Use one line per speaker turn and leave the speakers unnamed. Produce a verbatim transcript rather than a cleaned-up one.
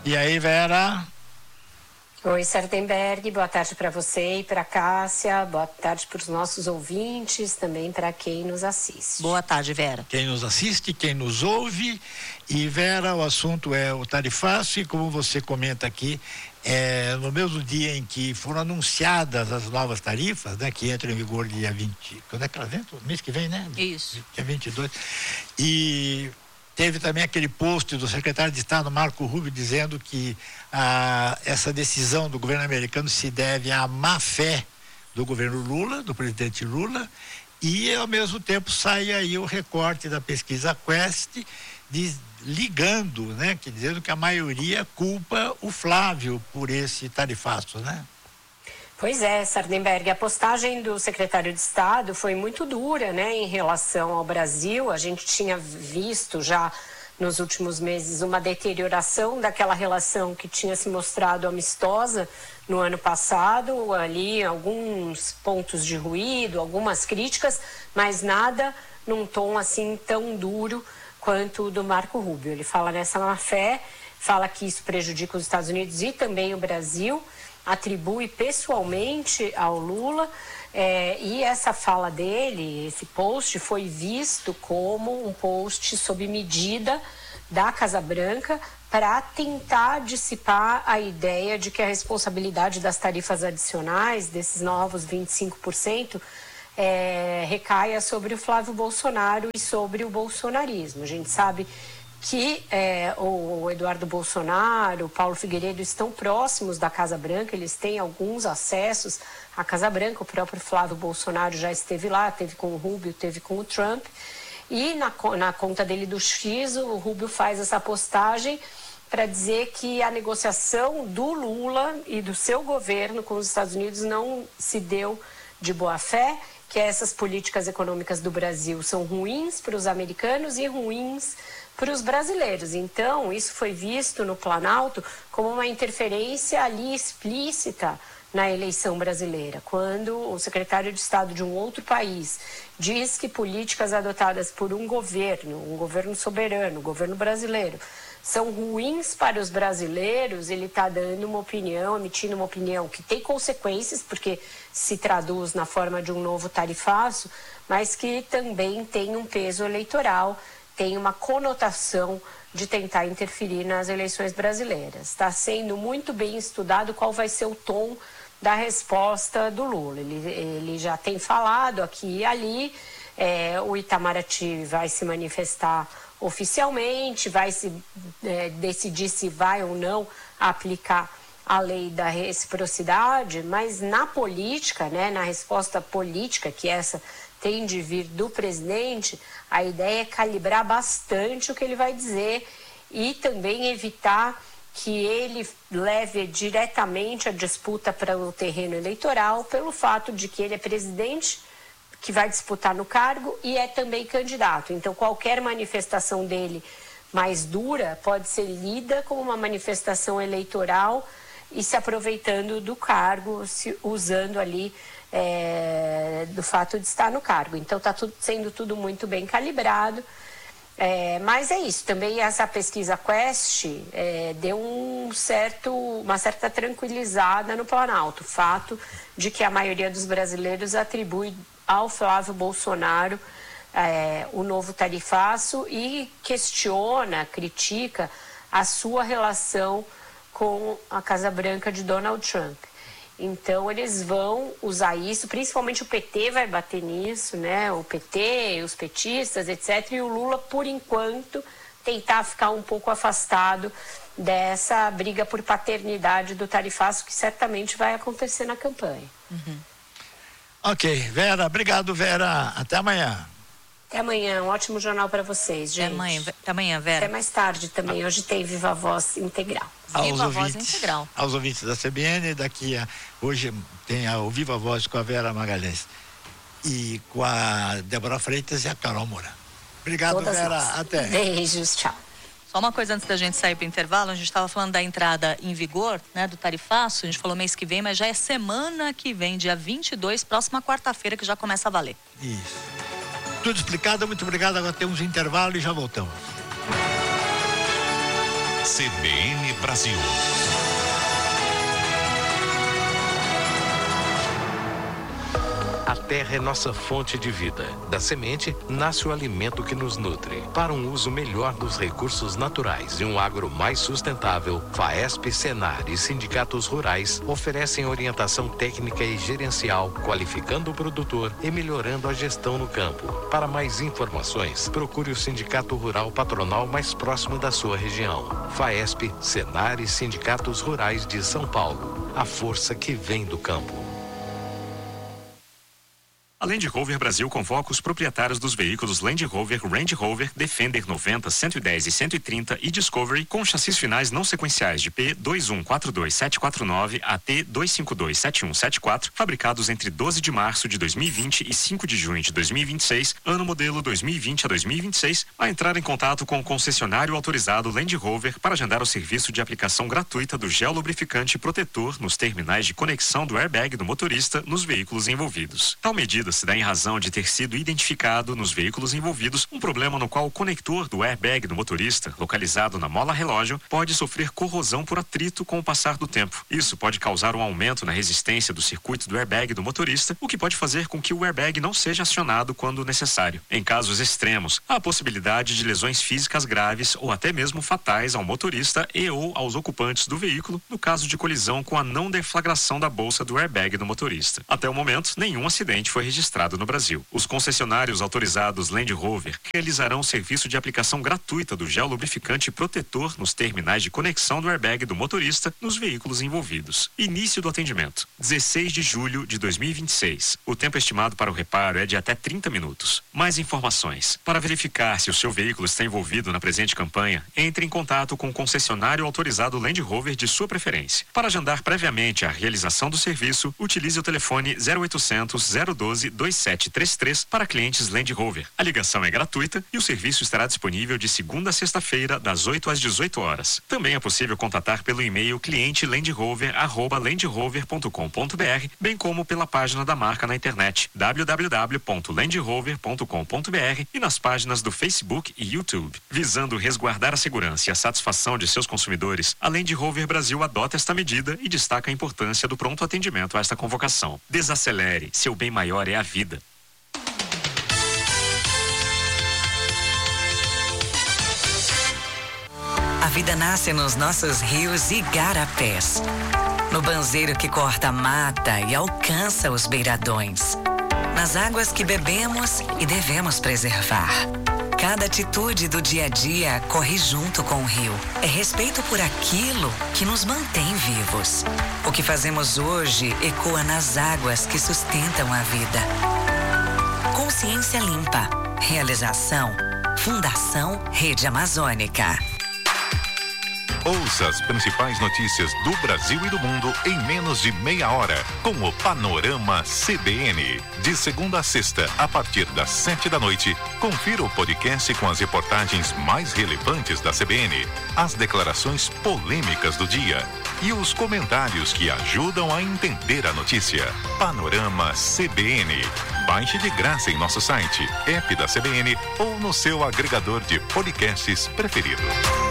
E aí, Vera?
Oi, Sardenberg, boa tarde para você e para Cássia, boa tarde para os nossos ouvintes, também para quem nos assiste.
Boa tarde, Vera.
Quem nos assiste, quem nos ouve. E, Vera, o assunto é o tarifaço e, como você comenta aqui, é, no mesmo dia em que foram anunciadas as novas tarifas, né, que entram em vigor dia vinte, quando é que elas entram? Mês que vem, né?
Isso.
Dia vinte e dois. E teve também aquele post do secretário de Estado, Marco Rubio, dizendo que ah, essa decisão do governo americano se deve à má fé do governo Lula, do presidente Lula, e ao mesmo tempo sai aí o recorte da pesquisa Quest, de, ligando, né, que dizendo que a maioria culpa o Flávio por esse tarifaço, né?
Pois é, Sardenberg, a postagem do secretário de Estado foi muito dura, né, em relação ao Brasil. A gente tinha visto já nos últimos meses uma deterioração daquela relação que tinha se mostrado amistosa no ano passado, ali alguns pontos de ruído, algumas críticas, mas nada num tom assim tão duro quanto o do Marco Rubio. Ele fala nessa má fé, fala que isso prejudica os Estados Unidos e também o Brasil, atribui pessoalmente ao Lula, é, e essa fala dele, esse post, foi visto como um post sob medida da Casa Branca para tentar dissipar a ideia de que a responsabilidade das tarifas adicionais, desses novos vinte e cinco por cento, é, recaia sobre o Flávio Bolsonaro e sobre o bolsonarismo. A gente sabe que é, o Eduardo Bolsonaro, o Paulo Figueiredo estão próximos da Casa Branca, eles têm alguns acessos à Casa Branca, o próprio Flávio Bolsonaro já esteve lá, teve com o Rubio, teve com o Trump, e na, na conta dele do X, o Rubio faz essa postagem para dizer que a negociação do Lula e do seu governo com os Estados Unidos não se deu de boa fé, que essas políticas econômicas do Brasil são ruins para os americanos e ruins para os brasileiros. Então, isso foi visto no Planalto como uma interferência ali explícita na eleição brasileira. Quando o secretário de Estado de um outro país diz que políticas adotadas por um governo, um governo soberano, o governo brasileiro, são ruins para os brasileiros, ele está dando uma opinião, emitindo uma opinião que tem consequências, porque se traduz na forma de um novo tarifaço, mas que também tem um peso eleitoral, tem uma conotação de tentar interferir nas eleições brasileiras. Está sendo muito bem estudado qual vai ser o tom da resposta do Lula. Ele, ele já tem falado aqui e ali, é, o Itamaraty vai se manifestar oficialmente, vai se é, decidir se vai ou não aplicar a lei da reciprocidade, mas na política, né, na resposta política, que essa tem de vir do presidente, a ideia é calibrar bastante o que ele vai dizer e também evitar que ele leve diretamente a disputa para o terreno eleitoral pelo fato de que ele é presidente que vai disputar no cargo e é também candidato. Então, qualquer manifestação dele mais dura pode ser lida como uma manifestação eleitoral e se aproveitando do cargo, se, usando ali é, do fato de estar no cargo. Então, está tudo, sendo tudo muito bem calibrado. É, mas é isso, também essa pesquisa Quest é, deu um certo, uma certa tranquilizada no Planalto. O fato de que a maioria dos brasileiros atribui ao Flávio Bolsonaro é, o novo tarifaço e questiona, critica a sua relação com a Casa Branca de Donald Trump. Então, eles vão usar isso, principalmente o P T vai bater nisso, né? O P T, os petistas, etcétera. E o Lula, por enquanto, tentar ficar um pouco afastado dessa briga por paternidade do tarifaço, que certamente vai acontecer na campanha.
Uhum.
Ok, Vera, obrigado, Vera. Até amanhã.
Até amanhã, um ótimo jornal para vocês, gente.
Até amanhã, até amanhã, Vera.
Até mais tarde também, hoje tem Viva Voz Integral.
Viva
aos
Voz
ouvintes,
Integral.
Aos ouvintes da C B N, daqui a, hoje tem a, o Viva Voz com a Vera Magalhães e com a Débora Freitas e a Carol Moura. Obrigado,
Todas
Vera.
nós.
Até.
Beijos, tchau.
Só uma coisa antes da gente sair para o intervalo, a gente estava falando da entrada em vigor, né, do tarifaço, a gente falou mês que vem, mas já é semana que vem, dia vinte e dois, próxima quarta-feira, que já começa a valer.
Isso. Tudo explicado, muito obrigado. Agora temos um intervalo e já voltamos.
C B N Brasil.
A terra é nossa fonte de vida. Da semente, nasce o alimento que nos nutre. Para um uso melhor dos recursos naturais e um agro mais sustentável, FAESP, Senar e sindicatos rurais oferecem orientação técnica e gerencial, qualificando o produtor e melhorando a gestão no campo. Para mais informações, procure o Sindicato Rural Patronal mais próximo da sua região. FAESP, Senar e sindicatos rurais de São Paulo. A força que vem do campo.
A Land Rover Brasil convoca os proprietários dos veículos Land Rover, Range Rover, Defender noventa, cento e dez e cento e trinta e Discovery com chassis finais não sequenciais de P dois um quatro dois sete quatro nove a T dois cinco dois sete um sete quatro, fabricados entre doze de março de dois mil e vinte e cinco de junho de dois mil e vinte e seis, ano modelo dois mil e vinte a dois mil e vinte e seis, a entrar em contato com o concessionário autorizado Land Rover para agendar o serviço de aplicação gratuita do gel lubrificante protetor nos terminais de conexão do airbag do motorista nos veículos envolvidos. Tal medida se dá em razão de ter sido identificado nos veículos envolvidos um problema no qual o conector do airbag do motorista, localizado na mola relógio, pode sofrer corrosão por atrito com o passar do tempo. Isso pode causar um aumento na resistência do circuito do airbag do motorista, o que pode fazer com que o airbag não seja acionado quando necessário. Em casos extremos, há a possibilidade de lesões físicas graves ou até mesmo fatais ao motorista e ou aos ocupantes do veículo, no caso de colisão com a não deflagração da bolsa do airbag do motorista. Até o momento, nenhum acidente foi registrado no Brasil. Os concessionários autorizados Land Rover realizarão o serviço de aplicação gratuita do gel lubrificante protetor nos terminais de conexão do airbag do motorista nos veículos envolvidos. Início do atendimento: dezesseis de julho de dois mil e vinte e seis. O tempo estimado para o reparo é de até trinta minutos. Mais informações: para verificar se o seu veículo está envolvido na presente campanha, entre em contato com o concessionário autorizado Land Rover de sua preferência. Para agendar previamente a realização do serviço, utilize o telefone zero oitocentos, zero doze, dois sete três três para clientes Land Rover. A ligação é gratuita e o serviço estará disponível de segunda a sexta-feira, das oito às dezoito horas. Também é possível contatar pelo e-mail cliente landrover arroba landrover ponto com ponto br, bem como pela página da marca na internet w w w ponto landrover ponto com ponto br e nas páginas do Facebook e YouTube. Visando resguardar a segurança e a satisfação de seus consumidores, a Land Rover Brasil adota esta medida e destaca a importância do pronto atendimento a esta convocação. Desacelere, seu bem maior é a vida.
A vida nasce nos nossos rios e igarapés, no banzeiro que corta a mata e alcança os beiradões, nas águas que bebemos e devemos preservar. Cada atitude do dia a dia corre junto com o rio. É respeito por aquilo que nos mantém vivos. O que fazemos hoje ecoa nas águas que sustentam a vida. Consciência Limpa. Realização: Fundação Rede Amazônica.
Ouça as principais notícias do Brasil e do mundo em menos de meia hora, com o Panorama C B N. De segunda a sexta, a partir das sete da noite, confira o podcast com as reportagens mais relevantes da C B N, as declarações polêmicas do dia e os comentários que ajudam a entender a notícia. Panorama C B N. Baixe de graça em nosso site, app da C B N ou no seu agregador de podcasts preferido.